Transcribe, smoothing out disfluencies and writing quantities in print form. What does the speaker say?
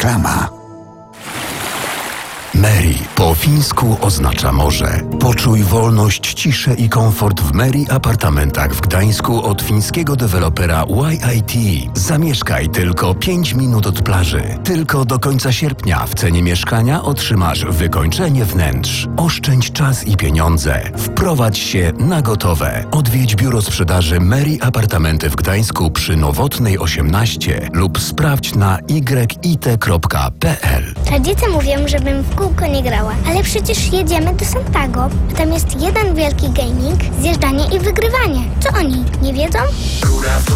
Reklama. Meri po fińsku oznacza morze. Poczuj wolność, ciszę i komfort w Meri apartamentach w Gdańsku od fińskiego dewelopera YIT. Zamieszkaj tylko 5 minut od plaży. Tylko do końca sierpnia w cenie mieszkania otrzymasz wykończenie wnętrz. Oszczędź czas i pieniądze. Wprowadź się na gotowe. Odwiedź biuro sprzedaży Meri Apartamenty w Gdańsku przy Nowotnej 18 lub sprawdź na yit.pl. Rodzice mówią, żebym w kółko nie grała, ale przecież jedziemy do Santago. Tam jest jeden wielki gaming, zjeżdżanie i wygrywanie. Co oni nie wiedzą?